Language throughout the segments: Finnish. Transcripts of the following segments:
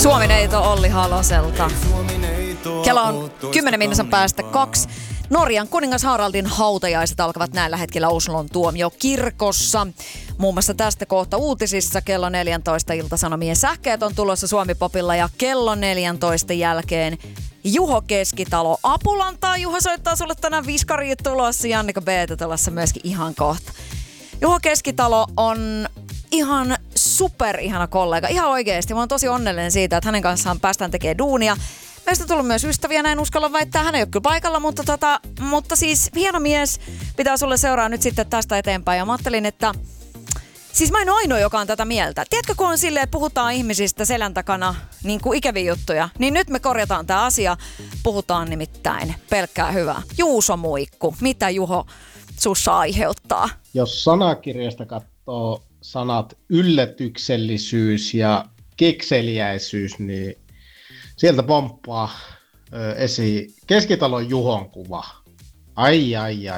Suomineito Olli Haloselta. Kello on 10 minuutin päästä 2. Norjan kuningas Haraldin hautajaiset alkavat näillä hetkellä Oslon tuomiokirkossa. Muun muassa tästä kohta uutisissa kello 14 Ilta-Sanomien sähkeet on tulossa Suomi-popilla ja kello 14 jälkeen Juho Keskitalo Apulantaa. Juho soittaa sulle tänään viskariin tulossa, Jannika B. tulossa myöskin ihan kohta. Juho Keskitalo on ihan superihana kollega, ihan oikeesti. Mä oon tosi onnellinen siitä, että hänen kanssaan päästään tekemään duunia. Meistä on tullut myös ystäviä, näin uskalla väittää. Hän ei ole kyllä paikalla, mutta siis hieno mies pitää sulle seuraa nyt sitten tästä eteenpäin. Ja mä ajattelin, että siis mä en ole ainoa, joka on tätä mieltä. Tiedätkö, kun on silleen, että puhutaan ihmisistä selän takana niin kuin ikäviä juttuja, niin nyt me korjataan tämä asia. Puhutaan nimittäin pelkkää hyvää. Juuso Muikku, mitä Juho sussa aiheuttaa? Jos sanakirjasta katsoo sanat yllätyksellisyys ja kekseliäisyys, niin sieltä pomppaa esiin Keskitalon Juhon kuva. Ai.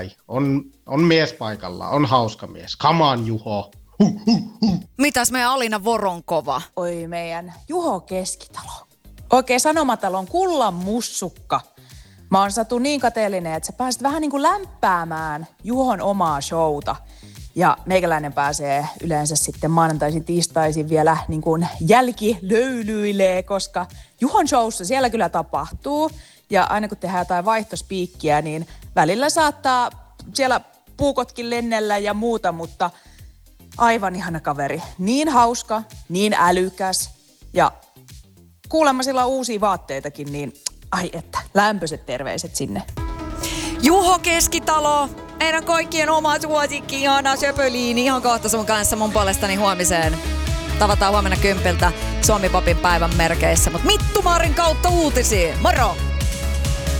On mies paikalla, on hauska mies. Come on, Juho. Mitäs meidän Alina Voronkova? Oi meidän Juho Keskitalo. Oikein Sanomatalon kullan mussukka. Mä oon Satu niin kateellinen, että sä pääset vähän niin kuin lämpäämään Juhon omaa showta. Ja meikäläinen pääsee yleensä sitten maanantaisin, tiistaisin vielä niin kuin jälkilöylyilee, koska Juhon showssa siellä kyllä tapahtuu. Ja aina kun tehdään jotain vaihtospiikkiä, niin välillä saattaa siellä puukotkin lennellä ja muuta, mutta aivan ihana kaveri. Niin hauska, niin älykäs ja kuulemma sillä on uusia vaatteitakin, niin ai että, lämpöiset terveiset sinne. Juho Keskitalo, meidän kaikkien oma suosikki, ihana söpöliini, ihan kohta sun kanssa mun puolestani huomiseen. Tavataan huomenna 10 Suomi-popin päivän merkeissä, mutta Mittu Maarin kautta uutisiin. Moro!